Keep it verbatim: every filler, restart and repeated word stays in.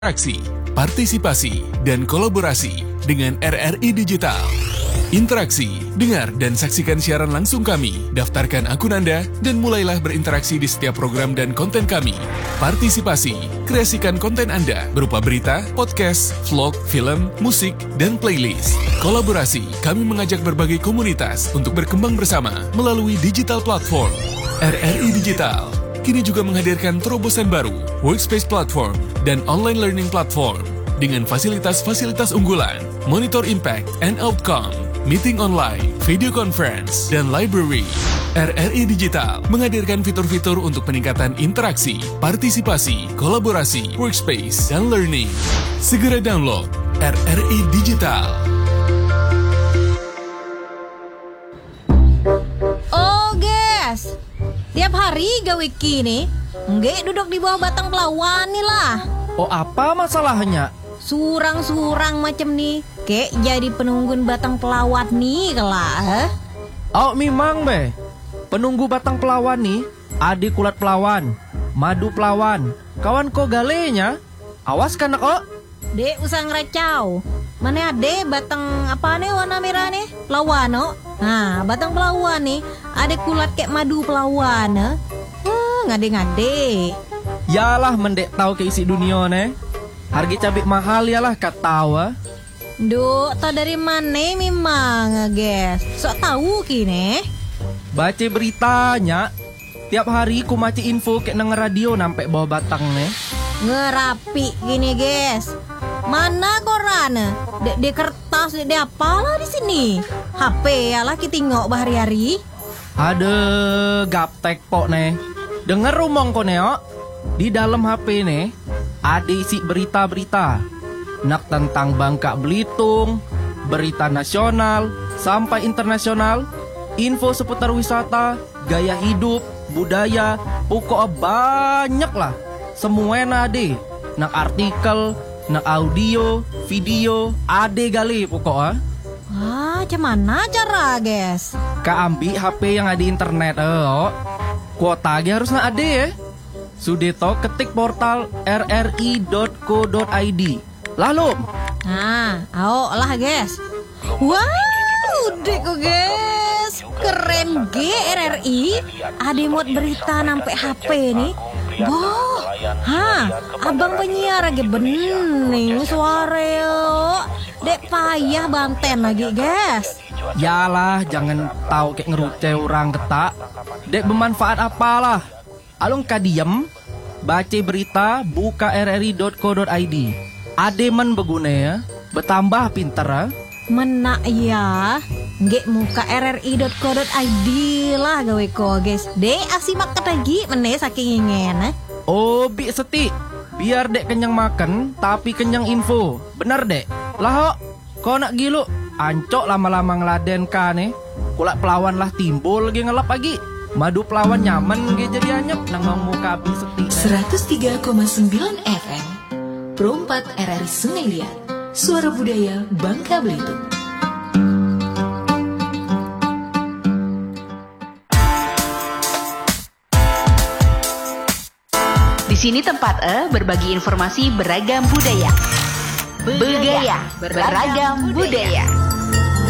Interaksi, partisipasi, dan kolaborasi dengan R R I Digital. Interaksi, dengar dan saksikan siaran langsung kami, daftarkan akun Anda, dan mulailah berinteraksi di setiap program dan konten kami. Partisipasi, kreasikan konten Anda berupa berita, podcast, vlog, film, musik, dan playlist. Kolaborasi, kami mengajak berbagai komunitas untuk berkembang bersama melalui digital platform. R R I Digital kini juga menghadirkan terobosan baru, workspace platform, dan online learning platform dengan fasilitas-fasilitas unggulan, monitor impact and outcome, meeting online, video conference, dan library. R R I Digital menghadirkan fitur-fitur untuk peningkatan interaksi, partisipasi, kolaborasi, workspace, dan learning. Segera download R R I Digital. Oh, guys. Tiap hari gawe kini, nggak duduk di bawah batang pelawan nih lah. Oh, apa masalahnya? Surang-surang macam nih, kayak jadi penunggun batang pelawat nih kelak. Eh? Oh, memang be. Penunggu batang pelawan nih, adik kulat pelawan, madu pelawan, kawan ko galenya. Awas kan kok. Dek usah ngeracau. Mana ade batang apa nih warna merah nih? Pelawan no. Nah, batang pelawan nih, ada kulat kayak madu pelawan. Eh? Wah, ngade-ngade. Yalah mendek tahu ke isi dunia nih. Harga cabai mahal yalah kat tahu. ah. Duh, tau dari mana memang, guys. Sok tahu kini. Baca beritanya. Tiap hari ku maci info kayak nang radio nampak bawah batang nih. Ngerapi gini, guys. Mana koran? Dek de kertas, dek de apalah di sini. H P ya lah kita tengok bahari-hari. Ada gaptek pok nih. Dengar rumong ko neo. Di dalam H P nih ada isi berita-berita. Nak tentang Bangka Belitung, berita nasional sampai internasional, info seputar wisata, gaya hidup, budaya, pokok banyak lah. Semua nade. Nak artikel, nak audio, video, ade gali pokoknya. Wah, macam mana cara, guys? Ka ambil H P yang ada internet, oh. Kuota ge harus nak ade ya. Sudeto ketik portal r r i dot co dot i d. Lalu. Nah, ao lah, guys. Wow, deko guys. Keren G R R I. Ada muat berita nampak H P nih. Boh, ha, abang penyiar lagi bening suara yo. Dek payah banten lagi, guys. Yalah, jangan tahu kayak ngeruce orang ketak. Dek bermanfaat apalah. Alung kadiem, baca berita, buka r r i dot co dot i d. Ademan beguna ya, bertambah pinter ya. Menak ya, nggak muka r r i dot co dot i d lah gawe ko, guys. Dek asimak lagi meneh saking ingin. Eh? Oh, bi seti. Biar dek kenyang makan, tapi kenyang info. Benar dek. Lah, kau nak gilu? Ancok lama-lama ngeladen ka nih. Kulak pelawan lah timbul lagi ngelap lagi. Madu pelawan nyaman ge jadi anyep nang muka bi seti. seratus tiga koma sembilan F M Pro empat R R I Sungai Liat. Suara budaya Bangka Belitung. Di sini tempat E berbagi informasi beragam budaya. Bergaya beragam budaya.